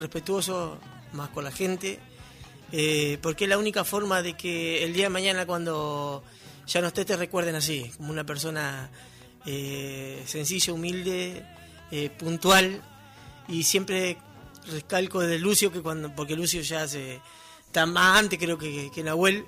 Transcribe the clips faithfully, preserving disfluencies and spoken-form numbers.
respetuoso más con la gente, eh, porque es la única forma de que el día de mañana cuando ya no estés te recuerden así, como una persona eh, sencilla, humilde, eh, puntual, y siempre recalco de Lucio que cuando, porque Lucio ya se está más antes creo que, que Nahuel,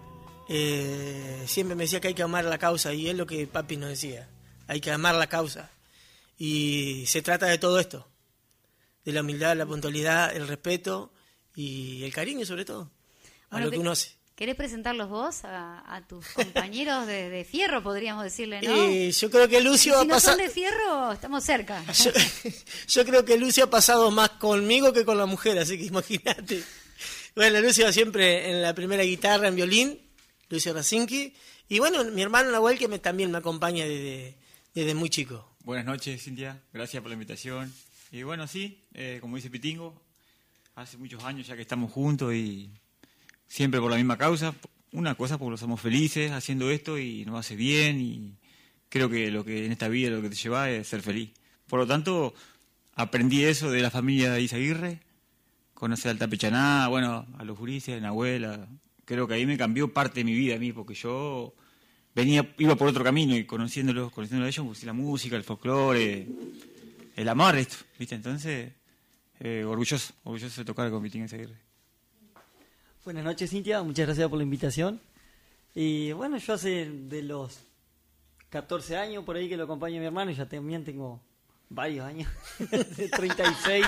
eh, siempre me decía que hay que amar la causa, y es lo que papi nos decía, hay que amar la causa, y se trata de todo esto, de la humildad, la puntualidad, el respeto y el cariño sobre todo a bueno, lo que, que uno hace. ¿Querés presentarlos vos a, a tus compañeros de, de fierro, podríamos decirle, no? Eh, yo creo que Lucio si ha no pasado... son de fierro, estamos cerca. Yo, yo creo que Lucio ha pasado más conmigo que con la mujer, así que imagínate. Bueno, Lucio siempre en la primera guitarra, en violín, Lucio Racinqui, y bueno, mi hermano Nahuel que me, también me acompaña desde, desde muy chico. Buenas noches, Cintia, gracias por la invitación. Y bueno, sí, eh, como dice Pitingo, hace muchos años ya que estamos juntos y siempre por la misma causa. Una cosa porque somos felices haciendo esto y nos hace bien y creo que lo que en esta vida lo que te lleva es ser feliz. Por lo tanto, aprendí eso de la familia de Izaguirre, conocer al Tapechaná, bueno, a los gurises, a la abuela. Creo que ahí me cambió parte de mi vida a mí porque yo venía iba por otro camino y conociéndolos, conociéndolos a ellos, pues, la música, el folclore, el amar esto, ¿viste? Entonces, eh, orgulloso, orgulloso de tocar con Pitingo Izaguirre. Buenas noches, Cintia, muchas gracias por la invitación. Y bueno, yo hace de los catorce años por ahí que lo acompaña mi hermano, y ya también tengo varios años, de treinta y seis.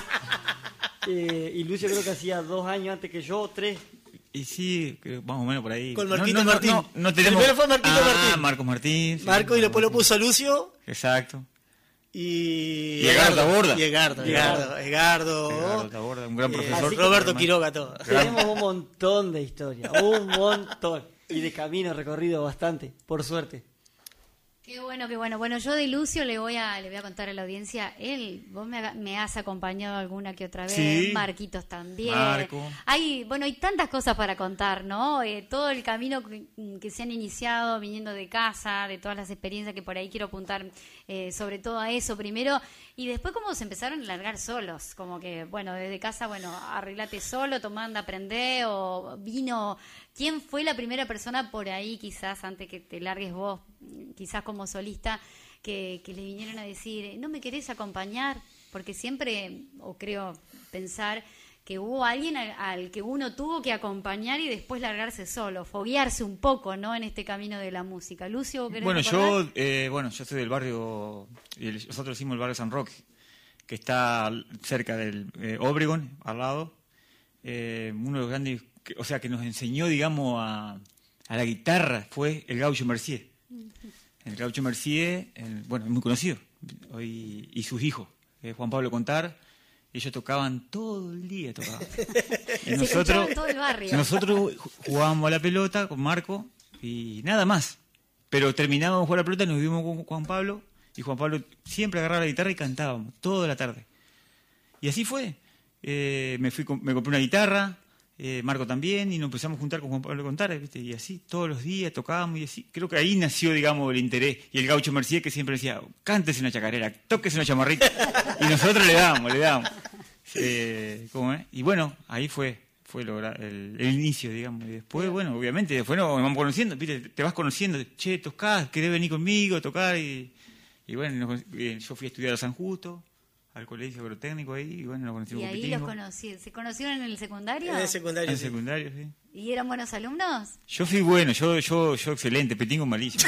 eh, y Lucio creo que hacía dos años antes que yo, tres. Y sí, más o menos por ahí. Con Marquito no, no, Martín. No, no, no tenemos... Primero fue Marquito ah, Martín. Marcos Martín. Sí, Marco, y después lo puso Lucio. Exacto. Y... Y Egardo Taborda. Y Egardo, Egardo, Egardo. Egardo Taborda, un gran eh, profesor. Roberto Quiroga, todo. Tenemos un montón de historias, un montón. Y de camino recorrido bastante, por suerte. Qué bueno, qué bueno. Bueno, yo de Lucio le voy a le voy a contar a la audiencia. Él, vos me, me has acompañado alguna que otra vez. Sí. Marquitos también. Marco. Hay, bueno, hay tantas cosas para contar, ¿no? Eh, todo el camino que, que se han iniciado viniendo de casa, de todas las experiencias que por ahí quiero apuntar, eh, sobre todo a eso primero. Y después cómo se empezaron a largar solos. Como que, bueno, desde casa, bueno, arreglate solo, tomá, anda, aprendé, o vino... ¿Quién fue la primera persona por ahí, quizás, antes que te largues vos, quizás como solista, que, que le vinieron a decir, ¿no me querés acompañar? Porque siempre, o creo pensar, que hubo alguien al, al que uno tuvo que acompañar y después largarse solo, foguearse un poco, ¿no?, en este camino de la música. Lucio, ¿querés Bueno, recordar? yo, eh, bueno, yo soy del barrio, nosotros hicimos el barrio San Roque, que está cerca del eh, Obregón, al lado, eh, uno de los grandes... Que, o sea, que nos enseñó, digamos, a, a la guitarra fue el Gaucho Mercier. El Gaucho Mercier, el, bueno, es muy conocido, y, y sus hijos, eh, Juan Pablo Contar, ellos tocaban todo el día, tocaban. Y Se nosotros, en todo el barrio. nosotros jugábamos a la pelota con Marco y nada más. Pero terminábamos de jugar a la pelota, nos vimos con Juan Pablo, y Juan Pablo siempre agarraba la guitarra y cantábamos toda la tarde. Y así fue. Eh, me fui, me compré una guitarra. Eh, Marco también, y nos empezamos a juntar con Juan Pablo Contar, ¿viste? Y así todos los días tocábamos y así. Creo que ahí nació, digamos, el interés. Y el Gaucho Mercier que siempre decía, cántese una chacarera, tóquese una chamarrita. Y nosotros le dábamos, le dábamos. Eh, ¿Cómo es? Y bueno, ahí fue fue lo, el, el inicio, digamos. Y después, bueno, obviamente, después nos vamos conociendo, ¿viste? Te vas conociendo, che, tocás, querés venir conmigo a tocar. Y, y bueno, nos, yo fui a estudiar a San Justo, al colegio agrotécnico ahí, y bueno, nos conocimos. Y ahí Pitingo. los conocí. ¿Se conocieron en el secundario? En el secundario, En sí. secundario, sí. ¿Y eran buenos alumnos? Yo fui bueno, yo yo yo excelente, Pitingo malísimo.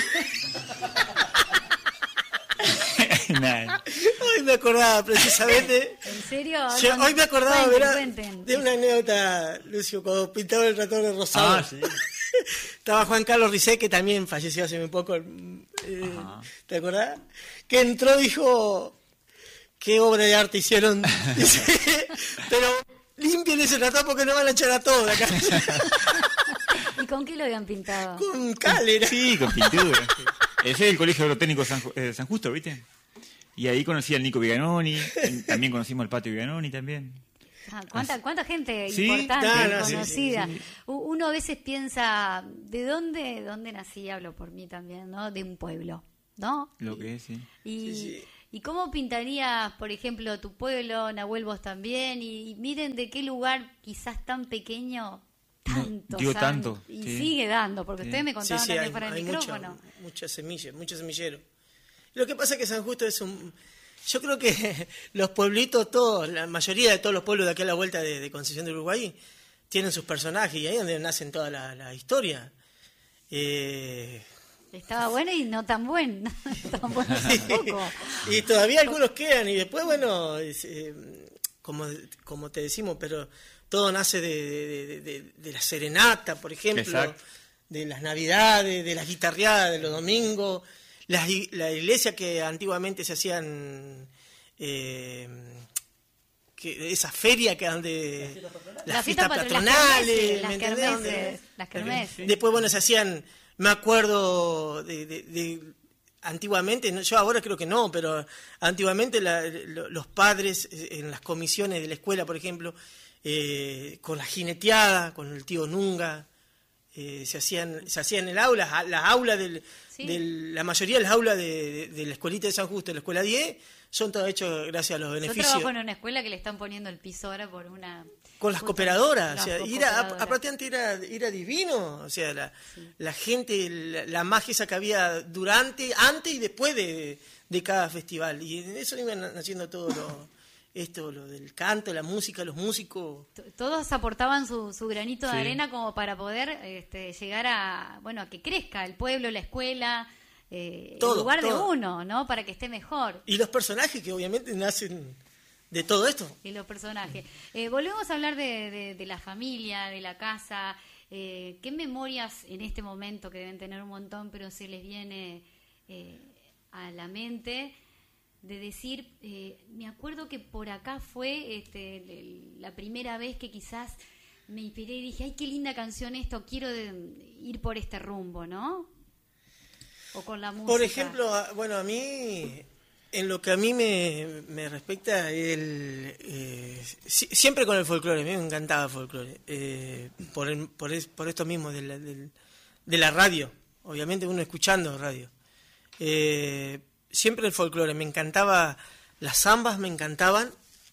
Nada. Hoy me acordaba precisamente... ¿En serio? Yo, hoy me acordaba, cuenten, ¿verdad? Cuenten. De una anécdota, Lucio, cuando pintaba el ratón de rosado. Ah, sí. Estaba Juan Carlos Rizé, que también falleció hace muy poco. Eh, ¿Te acordás? Que entró y dijo... ¿Qué obra de arte hicieron? Dice, pero limpien ese ratón porque no van a echar a todo de acá. ¿Y con qué lo habían pintado? Con cal, era. Sí, con pintura. Ese es el Colegio Agrotécnico San, eh, San Justo, ¿viste? Y ahí conocí al Nico Viganoni, también conocimos al Patio Viganoni también. Ah, ¿cuánta, ¿Cuánta gente Sí, importante, claro, sí, conocida? sí, sí. Uno a veces piensa, ¿de dónde, dónde nací? Hablo por mí también, ¿no? De un pueblo, ¿no? Lo que es, sí. Y, Sí, sí. ¿Y cómo pintarías, por ejemplo, tu pueblo, Nahuel, vos también? Y, y miren de qué lugar quizás tan pequeño, tanto. Dio ¿saben? tanto. Y Sí. sigue dando, porque Sí. ustedes me contaban Sí, sí, también hay, para el hay micrófono. mucha, mucha semilla, mucho semillero. Lo que pasa es que San Justo es un... Yo creo que los pueblitos, todos, la mayoría de todos los pueblos de aquí a la vuelta de, de Concepción del Uruguay, tienen sus personajes y ahí es donde nacen toda la, la historia. Eh, Estaba bueno y no tan bueno. tan bueno tampoco. y todavía algunos quedan y después, bueno, es, eh, como, como te decimos, pero todo nace de, de, de, de, de la serenata, por ejemplo, Exacto. de las navidades, de las guitarreadas de los domingos, las, i- la iglesia que antiguamente se hacían, eh, que esa feria que donde las Las fiestas fiestas patro- patronales, las ¿me kermeses, entendés? las Donde- kermeses, las kermeses. Después, bueno, se hacían, me acuerdo de, de- de- antiguamente, no, yo ahora creo que no, pero antiguamente la- lo- los padres eh, en las comisiones de la escuela, por ejemplo, eh, con la jineteada, con el tío Nunga, eh, se hacían se hacían en el aula, a- las aulas del, Sí. del- la mayoría de las aulas de, de- de la escuelita de San Justo, de la escuela diez, son todo hechos gracias a los Yo beneficios. trabajo en una escuela que le están poniendo el piso ahora por una... Con las justo- cooperadoras, las o sea, ir a- cooperadoras. aparte antes era, era divino, o sea, la, la gente, la, la magia esa que había durante, antes y después de, de cada festival, y en eso iban naciendo todo lo, esto, lo del canto, la música, los músicos. T- Todos aportaban su, su granito de Sí. arena como para poder este, llegar a, bueno, a que crezca el pueblo, la escuela, eh, Todo, el lugar de todo. uno, ¿no? Para que esté mejor. Y los personajes que obviamente nacen de todo esto. Y los personajes. Eh, volvemos a hablar de, de- de la familia, de la casa. Eh, ¿Qué memorias en este momento, que deben tener un montón, pero se les viene eh, a la mente, de decir, eh, me acuerdo que por acá fue este, el- la primera vez que quizás me inspiré y dije, ay, qué linda canción esto, quiero de- ir por este rumbo, ¿no? O con la música. Por ejemplo, a- bueno, a mí, en lo que a mí me, me respecta, el, eh, si- siempre con el folclore, a mí me encantaba el folclore, eh, por, el- por, es- por esto mismo de la, del- de la radio, obviamente uno escuchando radio. Eh, siempre el folclore, me encantaba, las zambas me encantaban,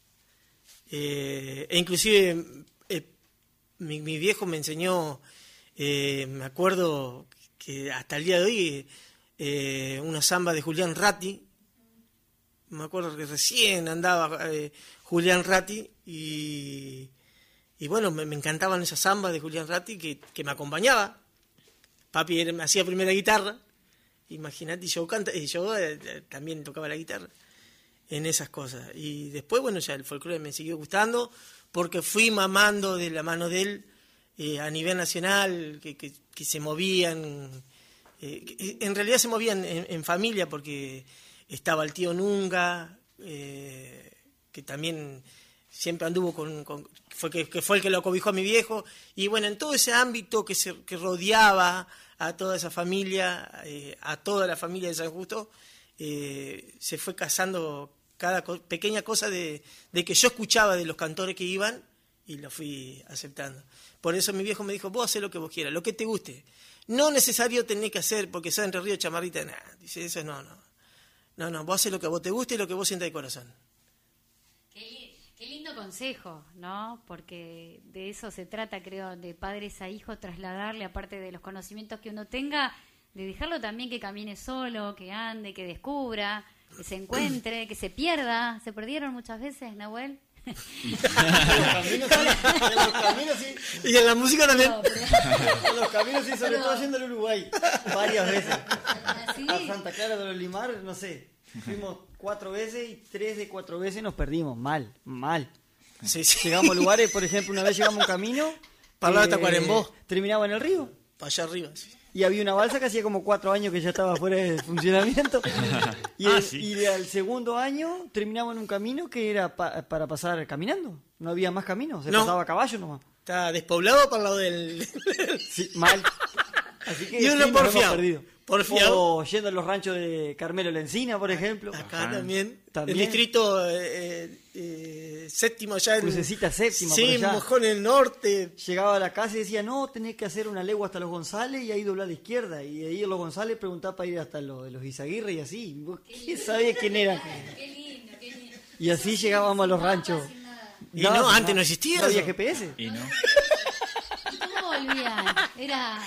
eh, e inclusive eh, mi, mi viejo me enseñó, eh, me acuerdo que hasta el día de hoy, eh, una samba de Julián Ratti, me acuerdo que recién andaba eh, Julián Ratti y, y bueno, me, me encantaban esas zambas de Julián Ratti que, que me acompañaba. Papi era- me hacía primera guitarra, imagínate, y yo, canta, y yo eh, eh, también tocaba la guitarra en esas cosas. Y después, bueno, ya el folclore me siguió gustando porque fui mamando de la mano de él eh, a nivel nacional, que, que, que se movían, eh, que en realidad se movían en, en familia porque estaba el tío Nunga, eh, que también siempre anduvo con, con fue que, que fue el que lo acobijó a mi viejo, y bueno, en todo ese ámbito que se que rodeaba a toda esa familia, eh, a toda la familia de San Justo, eh, se fue casando cada co- pequeña cosa de, de que yo escuchaba de los cantores que iban y lo fui aceptando. Por eso mi viejo me dijo, vos hacé lo que vos quieras, lo que te guste. No necesario tenés que hacer porque sos Entre Ríos, Chamarrita, nada. Dice, eso no, no. No, no, vos hacés lo que a vos te guste y lo que vos sientas de corazón. Qué, li- qué lindo consejo, ¿no? Porque de eso se trata, creo, de padres a hijos, trasladarle, aparte de los conocimientos que uno tenga, de dejarlo también que camine solo, que ande, que descubra, que se encuentre, que se pierda. ¿Se perdieron muchas veces, Nahuel? En los caminos sí, Y en la música también. No, pero- en los caminos sí, sobre todo yendo al Uruguay, varias veces. ¿Así? A Santa Clara de Olimar, no sé, fuimos cuatro veces y tres de cuatro veces nos perdimos, mal, mal. Sí, sí. Llegamos a lugares, por ejemplo, una vez llegamos a un camino, Para hablar de eh, Tacuarembó. terminaba en el río. Para allá arriba. Sí. Y había una balsa que hacía como cuatro años que ya estaba fuera de funcionamiento. Y, Ah, el- sí. y al segundo año terminamos en un camino que era pa- para pasar caminando. No había más camino, se No. pasaba a caballo nomás. Está despoblado para el lado del... Sí, mal. Así que y sí, uno nos hemos porfiado. perdido. Porfiado. O yendo a los ranchos de Carmelo La Encina, por ejemplo. Acá Ajá. también. También. El distrito eh, eh, séptimo allá en... Crucecita séptima, Sí, por allá. Mojón en el norte. Llegaba a la casa y decía, no, tenés que hacer una legua hasta los González y ahí doblar a la izquierda. Y de ahí a los González preguntaba para ir hasta los, los Izaguirre y así. ¿Vos ¿Quién sabía quién era? Qué lindo, qué lindo. Y así llegábamos a los ranchos. Sin nada. Y no, antes no existía No había eso. G P S. Y no. ¿Y cómo volvían? Era...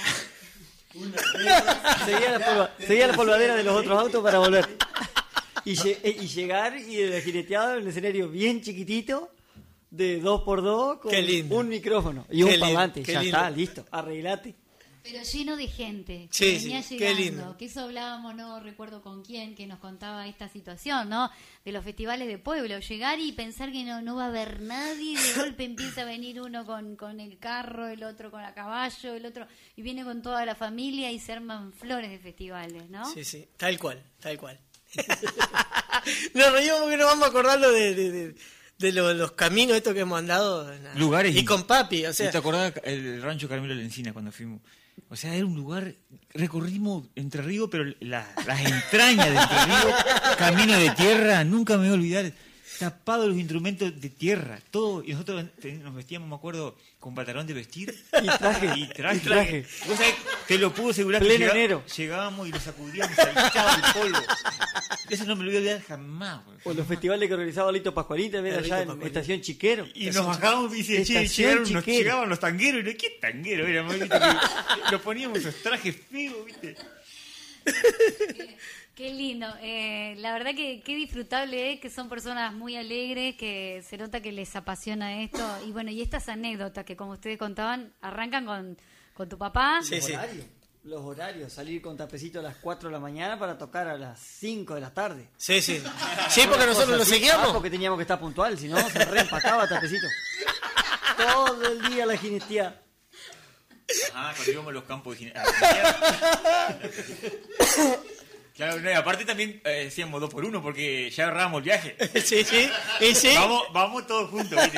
Seguía la, polva- seguía la polvadera de los otros autos para volver. Y, lle- y llegar y de jineteado en un escenario bien chiquitito, de dos por dos, con Qué lindo. un micrófono y Qué un lindo, parlante. qué Ya lindo. está, listo, arreglate. Pero lleno de gente. Sí, que venía sí, qué llegando, lindo. que eso hablábamos, no recuerdo con quién, que nos contaba esta situación, ¿no? De los festivales de pueblo. Llegar y pensar que no, no va a haber nadie, de golpe empieza a venir uno con, con el carro, el otro con a caballo, el otro, y viene con toda la familia y se arman flores de festivales, ¿no? Sí, sí, tal cual, tal cual. Nos reímos porque nos vamos acordando de, de, de, de lo- los caminos estos que hemos andado. Nada. Lugares Y y- con papi, o ¿Y sea. te acordás el rancho Carmelo La Encina cuando fuimos? O sea, era un lugar, recorrimos Entre Ríos, pero la- las entrañas de Entre Ríos, camino de tierra, nunca me voy a olvidar, tapados los instrumentos de tierra, todo, y nosotros nos vestíamos, me acuerdo, con pantalón de vestir Y traje. y traje. Y traje. Vos sabés, te lo puedo asegurar que Pleno llega- enero. llegábamos y lo sacudíamos, saltaba el polvo. Eso no me lo voy a olvidar jamás. güey. O los festivales que organizaba Lito Pascualín también El allá Lito en Pascualín. Estación Chiquero. Y nos bajábamos y dice, che, Estación llegaron, nos, Chiquero. llegaban los tangueros. Y no, ¿qué tanguero? Éramos, ¿viste? Que nos poníamos esos trajes feos, ¿viste? Qué lindo. Eh, la verdad que qué disfrutable es, que son personas muy alegres, que se nota que les apasiona esto. Y bueno, y estas anécdotas que como ustedes contaban, arrancan con, con tu papá. Sí, Los sí. horarios. Los horarios, salir con tapecito a las cuatro de la mañana para tocar a las cinco de la tarde. Sí, sí. Sí, porque nosotros lo Cosas así. Ah, seguíamos. porque teníamos que estar puntual, si no se reempacaba tapecito. Todo el día la jinetía. Ah, cuando íbamos a los campos de gine- ah, Claro, no, y aparte también eh, hacíamos dos por uno porque ya agarrábamos el viaje. Sí, sí. Y sí. Vamos, vamos todos juntos, ¿viste?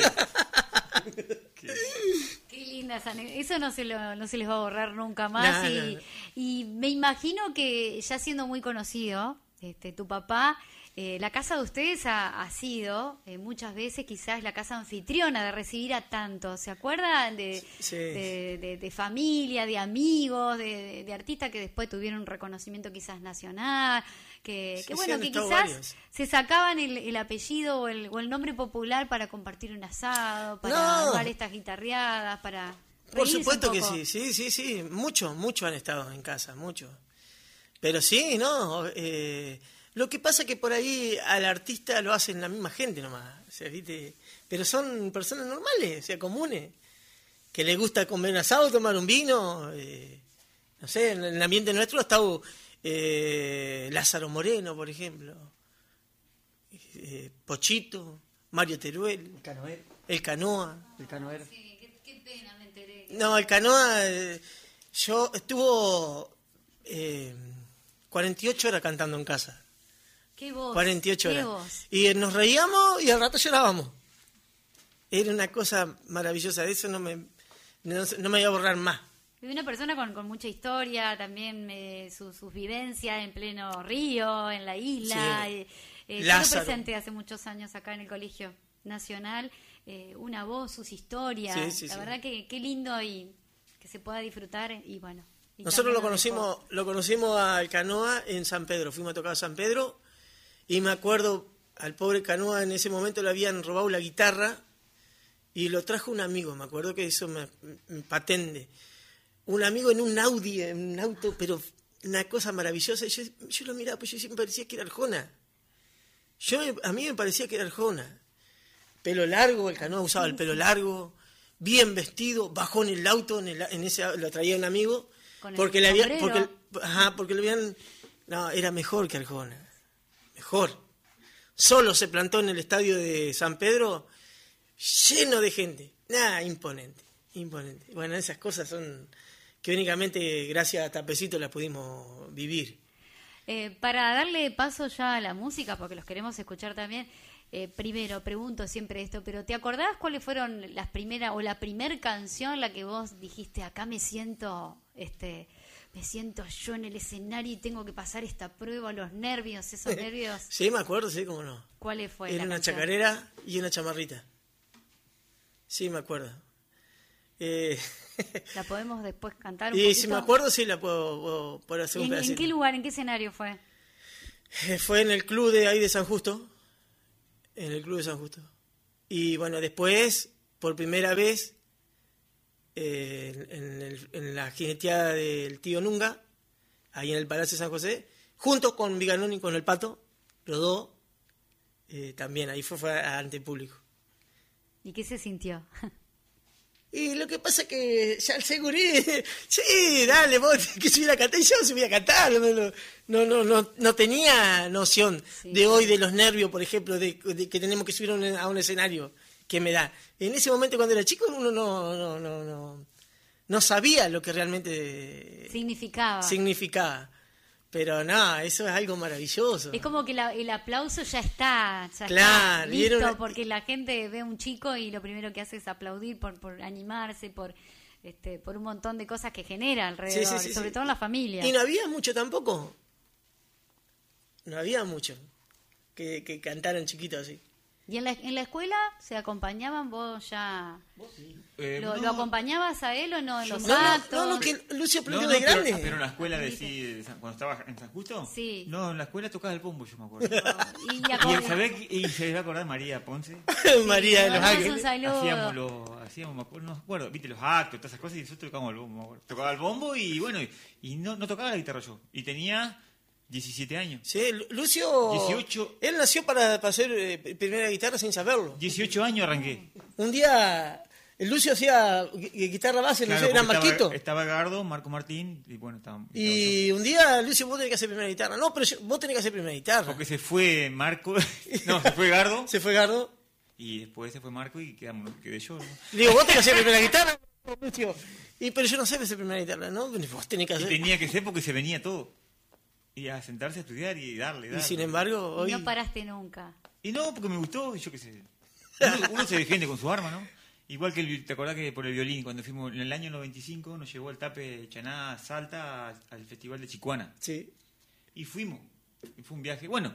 Qué lindas anécdotas. Eso no se, lo, no se les va a borrar nunca más. No, y, no, no. y me imagino que ya siendo muy conocido, este, tu papá, eh, la casa de ustedes ha, ha sido eh, muchas veces quizás la casa anfitriona de recibir a tantos. ¿Se acuerdan de, Sí. de, de- de familia, de amigos, de, de- de artistas que después tuvieron un reconocimiento quizás nacional? Que, Sí, que sí, bueno, han que estado quizás varios. se sacaban el, el apellido o el, o el nombre popular para compartir un asado, para No. armar estas guitarreadas, para Por reírse supuesto un que poco. sí, sí, sí, sí. Muchos, muchos han estado en casa, muchos. Pero sí, no. eh, lo que pasa es que por ahí al artista lo hacen la misma gente nomás. O sea, ¿viste? Pero son personas normales, o sea, comunes. Que les gusta comer un asado, tomar un vino. eh, no sé, en el ambiente nuestro ha estado eh, Lázaro Moreno, por ejemplo. eh, Pochito, Mario Teruel, El canoero. el Canoa. El canoero. Sí, qué, qué pena me enteré. No, el Canoa, eh, yo estuvo eh, cuarenta y ocho horas cantando en casa. Qué voz. cuarenta y ocho qué horas. voz. Y nos reíamos y al rato llorábamos. Era una cosa maravillosa. De eso no me, no, no me voy a borrar más. Y una persona con, con mucha historia, también eh, su- sus vivencias en pleno río, en la isla. Sí. Eh, eh, yo lo Lázaro. presenté hace muchos años acá en el Colegio Nacional. eh, una voz, sus historias. Sí, sí, la sí. verdad que qué lindo y que se pueda disfrutar. Y bueno. y Nosotros también lo nos conocimos, dejó- lo conocimos al Canoa en San Pedro. Fuimos a tocar a San Pedro y me acuerdo al pobre Canoa en ese momento le habían robado la guitarra y lo trajo un amigo. Me acuerdo que eso me, me patente. Un amigo en un Audi, en un auto, pero una cosa maravillosa. Y yo, yo lo miraba, pues yo siempre parecía que era Arjona. Yo, a mí me parecía que era Arjona. Pelo largo, el Canoa usaba el pelo largo, bien vestido, bajó en el auto, en, el, en ese lo traía un amigo, Con el porque le había, sombrero. porque, ajá, porque le habían, no, era mejor que Arjona, mejor. Solo se plantó en el estadio de San Pedro, lleno de gente, nada, imponente, imponente. Bueno, esas cosas son que únicamente gracias a Tapecito las pudimos vivir. Eh, para darle paso ya a la música, porque los queremos escuchar también, eh, primero pregunto siempre esto, pero ¿te acordás cuáles fueron las primeras o la primer canción la que vos dijiste, acá me siento, este, me siento yo en el escenario y tengo que pasar esta prueba, los nervios, esos nervios. Sí, me acuerdo, sí, cómo no. ¿Cuál fue? Era la una canción? chacarera y una chamarrita. Sí, me acuerdo. Eh, ¿La podemos después cantar un y poquito? si me acuerdo, sí, la puedo, puedo, puedo hacer un ¿En, ¿En pedacito. qué lugar, en qué escenario fue? Eh, Fue en el club de ahí de San Justo. En el club de San Justo. Y bueno, después, por primera vez, eh, en, el- en la jineteada del tío Nunga, ahí en el Palacio de San José, junto con Viganón y con el Pato, los dos, eh, también, ahí fue, fue ante público. ¿Y qué se sintió? Y lo que pasa es que ya el segurí, sí, dale, vos que subir a cantar, y yo subí a cantar, no, no, no, no, no, no tenía noción Sí. de hoy de los nervios, por ejemplo, de, de que tenemos que subir a un, a un escenario que me da. En ese momento cuando era chico uno no, no, no, no, no sabía lo que realmente Significaba. significaba. Pero no, eso es algo maravilloso. Es como que la- el aplauso ya está, ya Claro, está y era listo, una- porque la gente ve a un chico y lo primero que hace es aplaudir por, por animarse, por este, por un montón de cosas que genera alrededor, Sí, sí, sí, y sobre sí. todo en la familia. Y no había mucho tampoco. No había mucho que, que cantaran chiquitos así. ¿Y en la, en la escuela se acompañaban? ¿Vos ya Eh, lo, no, lo acompañabas a él o no en los No, no, actos? no, no, que Lucio No, Plutón no, es pero, grande. pero en la escuela de sí, de San- cuando estaba en San Justo, Sí. no, en la escuela tocaba el bombo, yo me acuerdo. Y, y Y, acor- ¿sabés qué? Y se va a acordar María Ponce. María de los le mandamos Ángeles. un saludo. Hacíamos los, hacíamos, me acuerdo, no me acuerdo, viste los actos, todas esas cosas, y nosotros tocábamos el bombo, me acuerdo. Tocaba el bombo y bueno, y, y no, no tocaba la guitarra yo. Y tenía diecisiete años. Sí, Lu- Lucio. dieciocho. Él nació para, para hacer eh, primera guitarra sin saberlo. dieciocho años arranqué. Un día, el Lucio hacía gui- guitarra base, no Claro, sé, era porque Marquito. Estaba, estaba Gardo, Marco Martín, y bueno, estaba. estaba yo. Y un día, Lucio, vos tenés que hacer primera guitarra. No, pero yo- vos tenés que hacer primera guitarra. Porque se fue Marco, no, se fue Gardo, Se fue Gardo. y después se fue Marco y quedamos, quedé yo, ¿no? Le digo, vos tenés que hacer primera guitarra. Lucio. Y, pero yo no sé hacer primera guitarra, ¿no? Vos tenés que Y hacer. tenía que ser porque se venía todo. Y a sentarse a estudiar y darle, Y darle. sin embargo, y hoy. no paraste nunca. Y no, porque me gustó, y yo qué sé. Uno, uno se defiende con su arma, ¿no? Igual que, el, ¿te acordás que por el violín, cuando fuimos en el año noventa y cinco, nos llevó el Tape Chaná Salta a- al Festival de Chicuana? Sí. Y fuimos. Y fue un viaje. Bueno,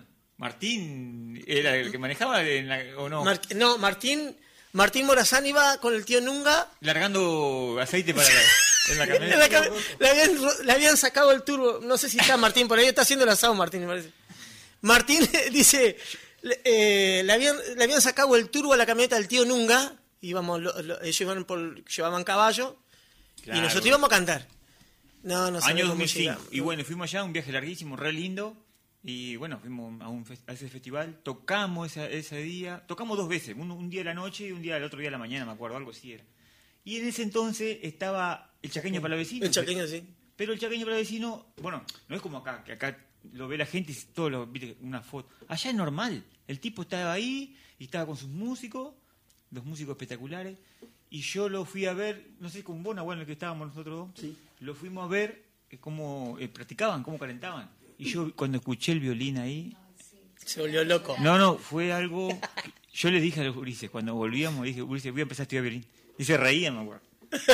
Martín era el que manejaba, en la- ¿o no? Mar- no, Martín. Martín Morazán iba con el tío Nunga. Largando aceite para la, en la camioneta. La cam- le, habían, ro- le habían sacado el turbo. No sé si está Martín por ahí. Está haciendo el asado, Martín, me parece. Martín dice: le, eh, le, habían, le habían sacado el turbo a la camioneta del tío Nunga. Íbamos, lo- lo- ellos iban por, llevaban caballo. Claro. Y nosotros íbamos a cantar. No, no sabía Año cómo dos mil cinco. llegamos. Y bueno, fuimos allá, un viaje larguísimo, re lindo. Y bueno, fuimos a, un fes- a ese festival, tocamos esa- ese día, tocamos dos veces, un, un día de la noche y un día el otro día de la mañana, me acuerdo, algo así era. Y en ese entonces estaba el chaqueño palavecino. El chaqueño, sí. Pero el chaqueño palavecino, bueno, no es como acá, que acá lo ve la gente y todo lo, viste, una foto. Allá es normal, el tipo estaba ahí y estaba con sus músicos, los músicos espectaculares, y yo lo fui a ver, no sé, con vos, Nahuel, en el que estábamos nosotros dos, Sí. lo fuimos a ver eh, cómo eh, practicaban, cómo calentaban. Y yo cuando escuché el violín ahí, Se volvió loco. no, no, fue algo, que- yo les dije a los Ulises, cuando volvíamos, dije, Ulises, voy a empezar a estudiar violín. Y se reían, me acuerdo.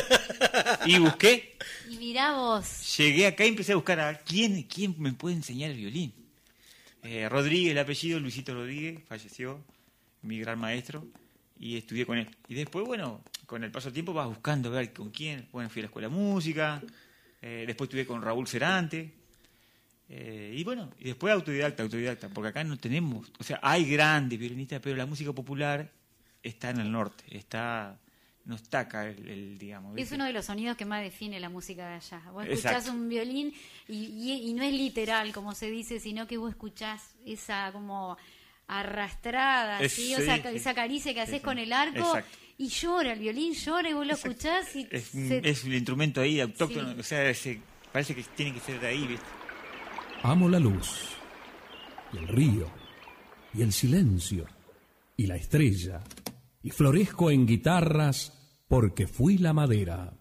Y busqué, Y mirá vos. llegué acá y empecé a buscar a quién, quién me puede enseñar el violín. Eh, Rodríguez, el apellido, Luisito Rodríguez, falleció, mi gran maestro, y estudié con él. Y después, bueno, con el paso del tiempo vas buscando ver con quién. Bueno, fui a la escuela de música, eh, después estudié con Raúl Cerante, eh, y bueno, y después autodidacta, autodidacta, porque acá no tenemos, o sea, hay grandes violinistas, pero la música popular está en el norte, está, no está acá el, el, digamos. Es ¿viste? uno de los sonidos que más define la música de allá. Vos Exacto. escuchás un violín y, y, y no es literal, como se dice, sino que vos escuchás esa como arrastrada, Es- ¿sí? O sí, sea, sí. esa caricia que haces Sí, sí. con el arco Exacto. y llora, el violín llora y vos lo escuchás y Es, se- es el instrumento ahí autóctono, Sí. o sea, ese- parece que tiene que ser de ahí, ¿viste? Amo la luz, y el río, y el silencio, y la estrella, y florezco en guitarras porque fui la madera.